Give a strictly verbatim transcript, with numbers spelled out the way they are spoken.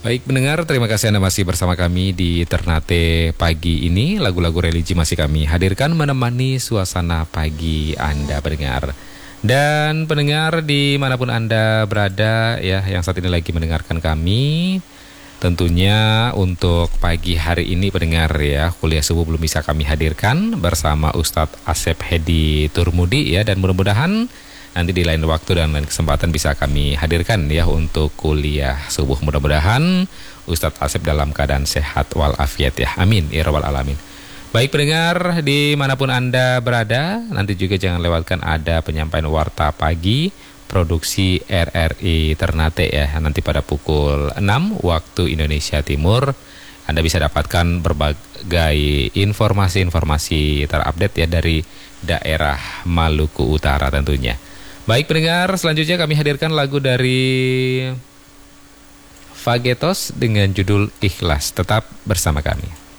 Baik pendengar, terima kasih Anda masih bersama kami di Ternate pagi ini. Lagu-lagu religi masih kami hadirkan menemani suasana pagi Anda pendengar. Dan pendengar dimanapun Anda berada ya, yang saat ini lagi mendengarkan kami, tentunya untuk pagi hari ini pendengar ya, kuliah subuh belum bisa kami hadirkan bersama Ustadz Asep Hedi Turmudi ya, dan mudah-mudahan nanti di lain waktu dan lain kesempatan bisa kami hadirkan ya untuk kuliah subuh. Mudah-mudahan Ustadz Asep dalam keadaan sehat walafiat ya. Amin ya rabbal alamin. Baik pendengar dimanapun Anda berada, nanti juga jangan lewatkan ada penyampaian warta pagi produksi R R I Ternate ya. Nanti pada pukul enam waktu Indonesia Timur Anda bisa dapatkan berbagai informasi-informasi terupdate ya dari daerah Maluku Utara tentunya. Baik pendengar, selanjutnya kami hadirkan lagu dari Fagetos dengan judul Ikhlas. Tetap bersama kami.